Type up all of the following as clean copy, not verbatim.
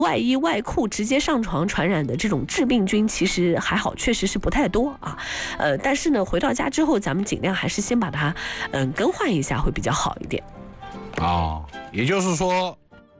外衣外裤直接上床传染的这种致病菌其实还好，确实是不太多啊。但是呢，回到家之后，咱们尽量还是先把它更换一下，会比较好一点。 啊，也就是说，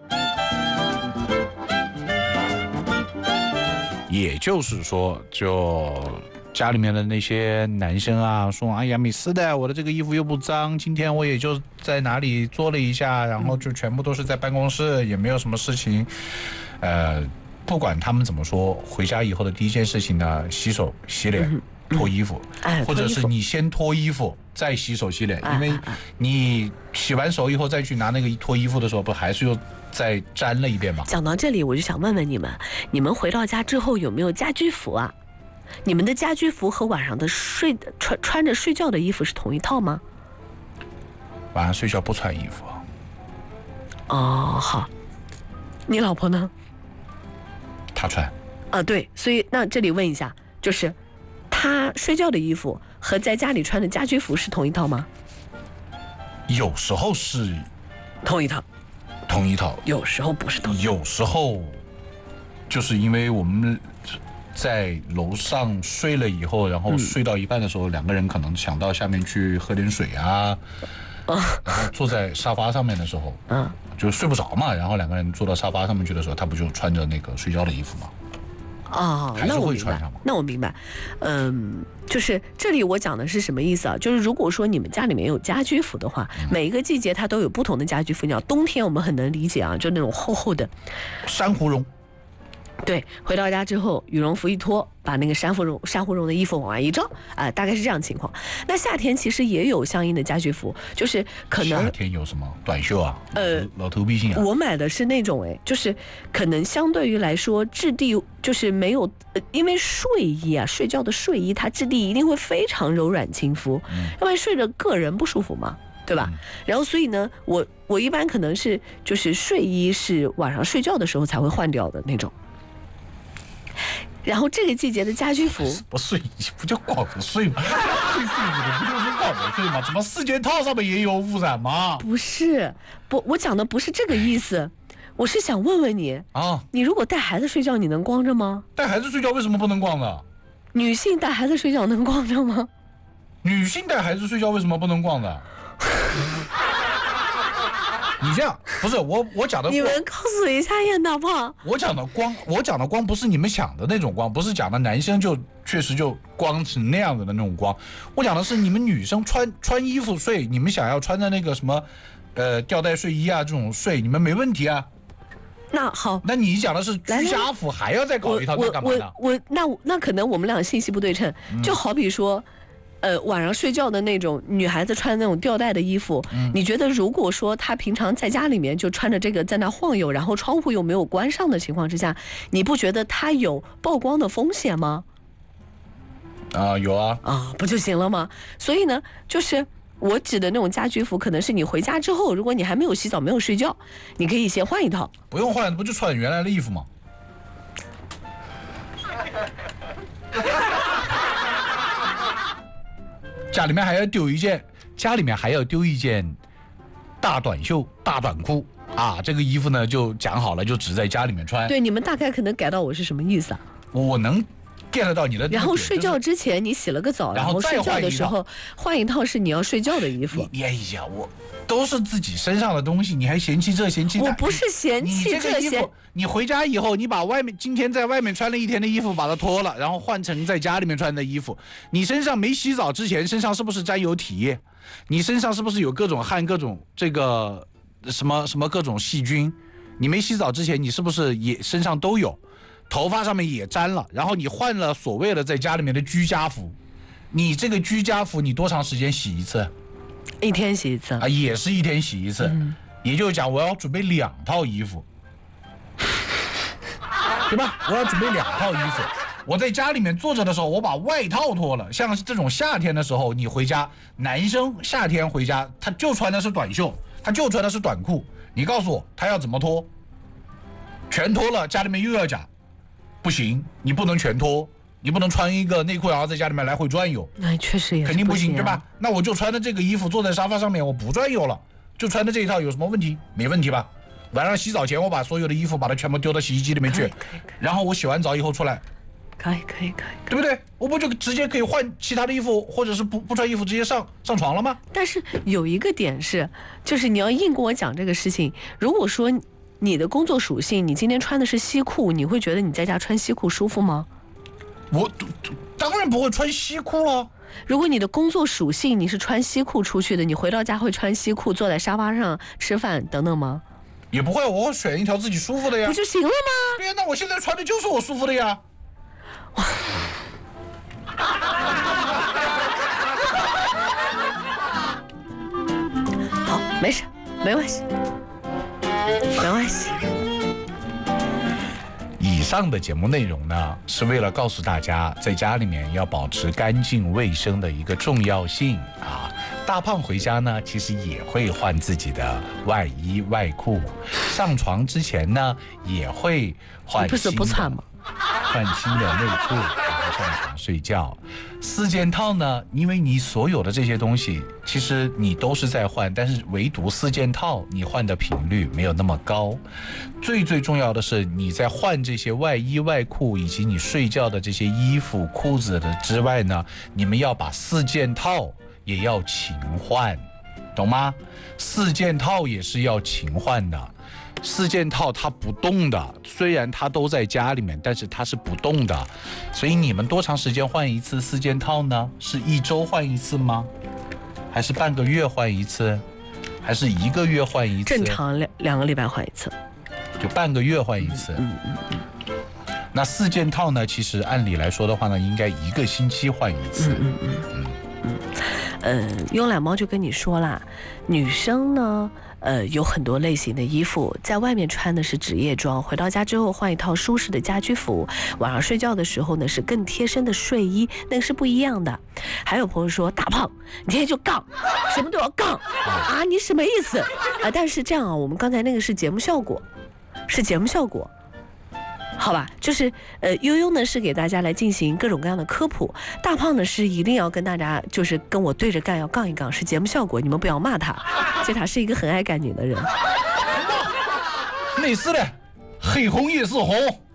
就家里面的那些男生啊，说哎呀，没事的，我的这个衣服又不脏，今天我也就在哪里做了一下，然后就全部都是在办公室，也没有什么事情。不管他们怎么说，回家以后的第一件事情呢，洗手、洗脸、脱衣服，或者是你先脱衣服再洗手洗脸，因为你洗完手以后再去拿那个脱衣服的时候，不还是又再沾了一遍吗？ 讲到这里，我就想问问你们回到家之后有没有家居服啊？你们的家居服和晚上的穿着睡觉的衣服是同一套吗？ 晚上睡觉不穿衣服。 哦，好。你老婆呢？ 她穿。 啊，对，所以那这里问一下，就是她睡觉的衣服和在家里穿的家居服是同一套吗？ 有时候是同一套， 同一套， 有时候不是同一套， 有时候就是因为我们在楼上睡了以后，然后睡到一半的时候，两个人可能想到下面去喝点水啊，然后坐在沙发上面的时候，就睡不着嘛，然后两个人坐到沙发上面去的时候，他不就穿着那个睡觉的衣服吗？ 哦， 还是会穿上吗？ 那我明白，就是这里我讲的是什么意思啊？就是如果说你们家里面有家居服的话，每一个季节它都有不同的家居服。你知道冬天我们很能理解啊，就那种厚厚的珊瑚绒。 对，回到家之后，羽绒服一脱，把那个珊瑚绒的衣服往外一罩，大概是这样情况。那夏天其实也有相应的家居服，就是可能夏天有什么短袖啊？老头皮性啊。 我买的是那种就是可能相对于来说质地就是没有，因为睡衣啊，睡觉的睡衣它质地一定会非常柔软亲肤，要不然睡着个人不舒服嘛。对吧？然后所以呢，我一般可能是就是睡衣是晚上睡觉的时候才会换掉的那种。然后这个季节的家居服， 不睡衣不就光着睡吗？最舒服的不就是光着睡吗？怎么4件套上面也有污染吗？ 不是，我讲的不是这个意思，我是想问问你啊，你如果带孩子睡觉，你能光着吗？ 带孩子睡觉为什么不能光着？ 女性带孩子睡觉能光着吗？ 女性带孩子睡觉为什么不能光着？你这样不是我讲的， 你们告诉我一下叶大胖。 我讲的光不是你们想的那种光，不是讲的男生就确实就光成那样子的那种光。我讲的是你们女生穿衣服睡，你们想要穿的那个什么吊带睡衣啊这种睡，你们没问题啊。 那好， 那你讲的是居家服还要再搞一套，那干嘛呢？ 那可能我们俩信息不对称，就好比说。晚上睡觉的那种女孩子穿那种吊带的衣服，你觉得如果说她平常在家里面就穿着这个在那晃悠，然后窗户又没有关上的情况之下，你不觉得她有曝光的风险吗？ 有啊。 不就行了吗？所以呢，就是我指的那种家居服，可能是你回家之后，如果你还没有洗澡、没有睡觉，你可以先换一套。 不用换，不就穿原来的衣服吗？家里面还要丢一件大短袖、大短裤啊！这个衣服呢就讲好了，就只在家里面穿。 对，你们大概可能改到我是什么意思啊？ 我能 get 到你的。 然后睡觉之前你洗了个澡，然后睡觉的时候换一套是你要睡觉的衣服。 哎呀，我都是自己身上的东西，你还嫌弃这嫌弃那？ 我不是嫌弃这些。 你回家以后，你把今天在外面穿了一天的衣服把它脱了，然后换成在家里面穿的衣服。你身上没洗澡之前，身上是不是沾有体液？你身上是不是有各种汗、各种这个什么各种细菌？你没洗澡之前，你是不是也身上都有？头发上面也沾了，然后你换了所谓的在家里面的居家服。你这个居家服，你多长时间洗一次 ？1天洗一次啊，也是1天洗一次。也就是讲，我要准备2套衣服。对吧？我要准备2套衣服。我在家里面坐着的时候，我把外套脱了。像这种夏天的时候，你回家，男生夏天回家，他就穿的是短袖，他就穿的是短裤。你告诉我，他要怎么脱？全脱了，家里面又要讲，不行，你不能全脱，你不能穿一个内裤然后在家里面来回转悠。 那确实也是肯定不行，对吧？那我就穿的这个衣服坐在沙发上面，我不转悠了，就穿的这一套有什么问题？没问题吧？ 晚上洗澡前我把所有的衣服把它全部丢到洗衣机里面去，然后我洗完澡以后出来， 可以， 对不对？我不就直接可以换其他的衣服，或者是不穿衣服直接上床了吗？ 但是有一个点是，就是你要硬跟我讲这个事情。如果说你的工作属性，你今天穿的是西裤，你会觉得你在家穿西裤舒服吗？ 我当然不会穿西裤了。 如果你的工作属性你是穿西裤出去的，你回到家会穿西裤坐在沙发上吃饭等等吗？ 也不会，我会选一条自己舒服的呀。 不就行了吗？ 对呀，那我现在穿的就是我舒服的呀。 好，没事，没关系，没关系。 以上的节目内容呢，是为了告诉大家，在家里面要保持干净卫生的一个重要性啊。大胖回家呢，其实也会换自己的外衣外裤，上床之前呢，也会换新的内裤，然后上床睡觉。4件套呢，因为你所有的这些东西，其实你都是在换，但是唯独4件套，你换的频率没有那么高。最重要的是，你在换这些外衣外裤以及你睡觉的这些衣服裤子的之外呢，你们要把4件套也要勤换，懂吗？4件套也是要勤换的。4件套它不动的，虽然它都在家里面，但是它是不动的。所以你们多长时间换一次4件套呢？是1周换一次吗？还是半个月换一次？还是1个月换一次？ 正常2个礼拜换一次， 就半个月换一次。那4件套呢？其实按理来说的话呢，应该1个星期换一次。 慵懒猫就跟你说啦，女生呢，有很多类型的衣服，在外面穿的是职业装，回到家之后换一套舒适的家居服，晚上睡觉的时候呢是更贴身的睡衣，那个是不一样的。还有朋友说，大胖，你今天就杠，什么都要杠啊，你什么意思啊？但是这样啊，我们刚才那个是节目效果，好吧，就是悠悠呢是给大家来进行各种各样的科普，大胖呢是一定要跟大家就是跟我对着干，要杠一杠，是节目效果，你们不要骂他，其实他是一个很爱干女的人。 类似的，黑红也是红，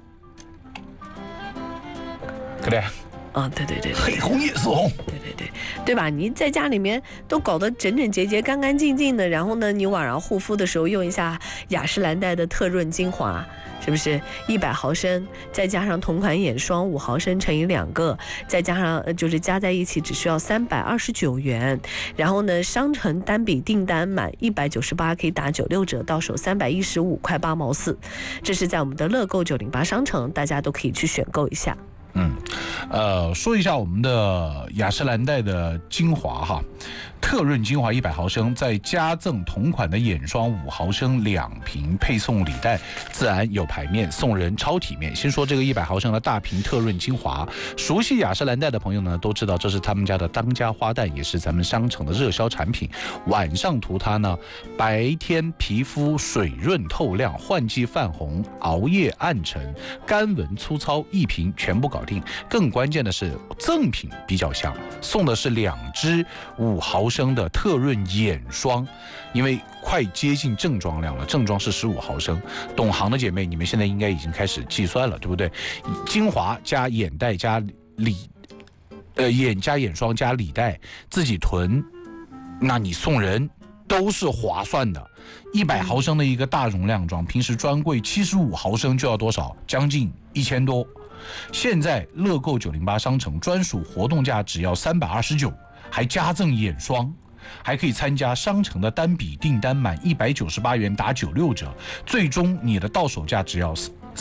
可对。 对， 黑红也是红， 对吧？你在家里面都搞得整整洁洁、干干净净的，然后呢，你晚上护肤的时候用一下雅诗兰黛的特润精华，是不是100毫升，再加上同款眼霜5毫升乘以2个，再加上就是加在一起只需要329元。然后呢，商城单笔订单满198可以打96折，到手315块8毛4。这是在我们的乐购908商城，大家都可以去选购一下。 说一下我们的雅诗兰黛的精华哈，特润精华100毫升，再加赠同款的眼霜5毫升2瓶，配送礼袋，自然有牌面，送人超体面。先说这个100毫升的大瓶特润精华，熟悉雅诗兰黛的朋友呢都知道，这是他们家的当家花旦，也是咱们商城的热销产品。晚上涂它呢，白天皮肤水润透亮，换季泛红，熬夜暗沉，干纹粗糙，1瓶全部搞定。更关键的是赠品比较香，送的是2支5毫升的特润眼霜，因为快接近正装量了，正装是15毫升。懂行的姐妹，你们现在应该已经开始计算了，对不对？精华加眼袋加眼加眼霜加礼袋，自己囤，那你送人都是划算的。100毫升的一个大容量装，平时专柜75毫升就要多少？将近1000多。现在乐购908商城专属活动价只要329，还加赠眼霜，还可以参加商城的单笔订单满198元打96折，最终你的到手价只要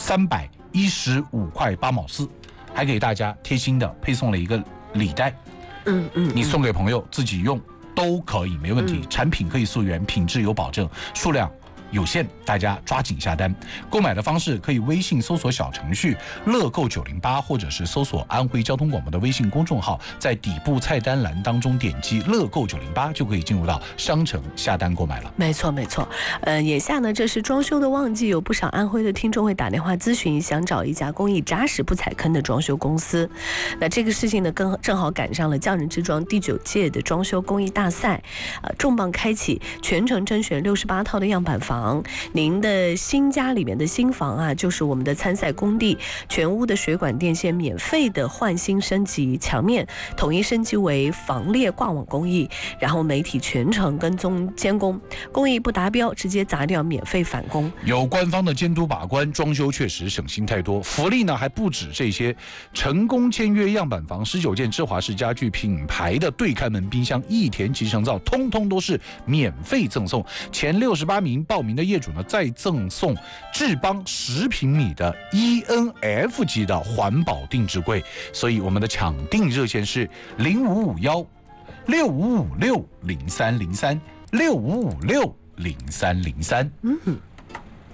315块8毛4，还给大家贴心的配送了一个礼袋，你送给朋友自己用都可以，没问题。产品可以溯源，品质有保证，数量有限，大家抓紧下单。购买的方式可以微信搜索小程序乐购908，或者是搜索安徽交通广播的微信公众号，在底部菜单栏当中点击乐购908，就可以进入到商城下单购买了。 没错。眼下呢，这是装修的旺季，有不少安徽的听众会打电话咨询，想找一家工艺扎实不踩坑的装修公司。那这个事情呢，正好赶上了匠人之装第9届的装修工艺大赛，重磅开启，全程甄选68套的样板房。 房，您的新家里面的新房啊，就是我们的参赛工地，全屋的水管电线免费的换新升级，墙面统一升级为防裂挂网工艺，然后媒体全程跟踪监工，工艺不达标直接砸掉，免费返工。 有官方的监督把关，装修确实省心太多。福利呢还不止这些，成功签约样板房19件芝华士家具品牌的对开门冰箱、益田集成灶，通通都是免费赠送。前68名报名的业主呢，再赠送智邦10平米的 ENF 级的环保定制柜。所以我们的抢订热线是05516556030365560303。